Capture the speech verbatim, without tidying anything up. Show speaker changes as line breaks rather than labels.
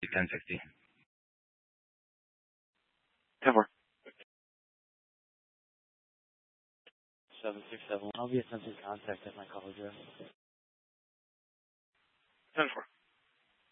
ten sixty.
ten four.
seven six seven one. I'll be attempting contact at my call address.
ten four.